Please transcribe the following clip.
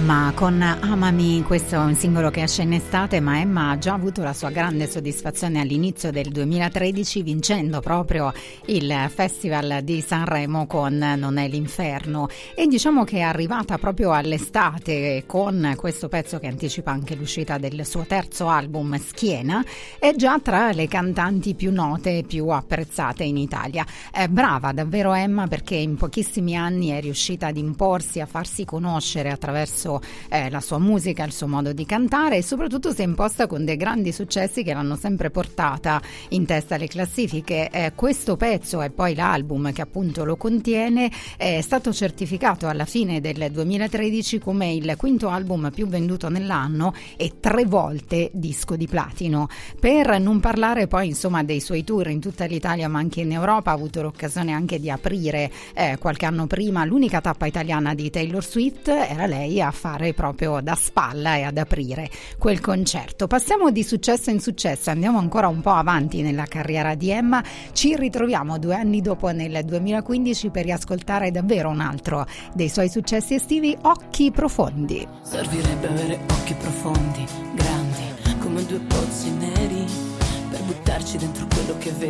Emma con Amami, questo è un singolo che esce in estate, ma Emma ha già avuto la sua grande soddisfazione all'inizio del 2013 vincendo proprio il Festival di Sanremo con Non è l'inferno, e diciamo che è arrivata proprio all'estate con questo pezzo che anticipa anche l'uscita del suo terzo album Schiena. È già tra le cantanti più note e più apprezzate in Italia. Brava davvero Emma, perché in pochissimi anni è riuscita ad imporsi, a farsi conoscere attraverso la sua musica, il suo modo di cantare, e soprattutto si è imposta con dei grandi successi che l'hanno sempre portata in testa alle classifiche. Questo pezzo e poi l'album che appunto lo contiene è stato certificato alla fine del 2013 come il quinto album più venduto nell'anno e 3 volte disco di platino. Per non parlare poi insomma dei suoi tour in tutta l'Italia ma anche in Europa, ha avuto l'occasione anche di aprire qualche anno prima l'unica tappa italiana di Taylor Swift, era lei a fare proprio da spalla e ad aprire quel concerto. Passiamo di successo in successo, andiamo ancora un po' avanti nella carriera di Emma, ci ritroviamo 2 anni dopo nel 2015 per riascoltare davvero un altro dei suoi successi estivi, Occhi profondi. Servirebbe avere occhi profondi, grandi, come 2 pozzi neri, per buttarci dentro quello che vedi.